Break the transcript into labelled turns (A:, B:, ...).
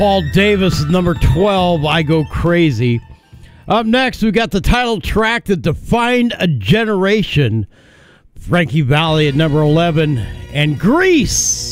A: Paul Davis, number 12, I Go Crazy. Up next, we got the title track that defined a generation. Frankie Valli at number 11, and Grease.